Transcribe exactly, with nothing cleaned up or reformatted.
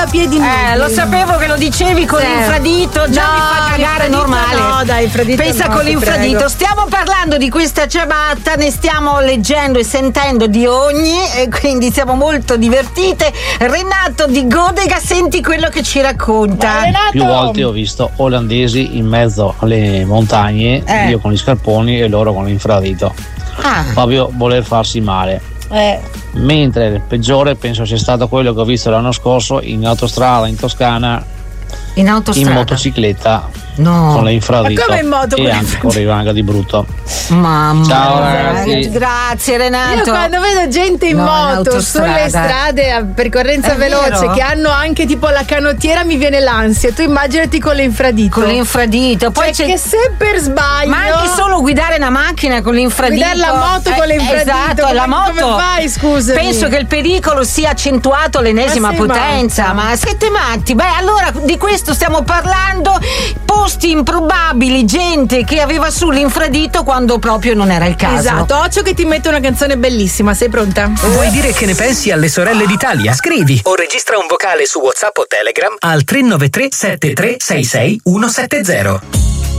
a piedi nudi. Eh, lo sapevo che lo dicevi con Sì. l'infradito, già No, mi fa cagare l'infradito normale. no, dai, infradito Pensa no, con ti l'infradito. prego. Stiamo parlando di questa ciabatta, ne stiamo leggendo e sentendo di ogni, e quindi siamo molto divertite. Renato di Godega, senti quello che ci racconta. Più volte ho visto olandesi in mezzo alle montagne, Eh. io con gli scarponi e loro con l'infradito. Ah. Proprio voler farsi male. Eh. Mentre il peggiore penso sia stato quello che ho visto l'anno scorso in autostrada in Toscana, in autostrada, in motocicletta. No. Con l'infradito. Ma come in moto con e anche l'infradito? correva anche di brutto. Mamma. Ciao ragazzi. Grazie Renato. Io quando vedo gente in No, in moto autostrada. sulle strade a percorrenza È veloce vero? che hanno anche tipo la canottiera, mi viene l'ansia. Tu immaginati con l'infradito. Con l'infradito. Poi Cioè c'è che se per sbaglio, ma anche solo guidare una macchina con l'infradito. Guidare la moto con l'infradito, Esatto, come- la moto. come fai, scusami? Penso che il pericolo sia accentuato all'ennesima Ma sei potenza. matta. Ma siete matti? Beh, allora di questo stiamo parlando. Posti improbabili, gente che aveva su l'infradito quando proprio non era il caso. Esatto, occhio che ti metto una canzone bellissima, sei pronta? Vuoi dire che ne pensi alle sorelle d'Italia? Scrivi o registra un vocale su WhatsApp o Telegram al tre nove tre sette tre sei sei uno sette zero.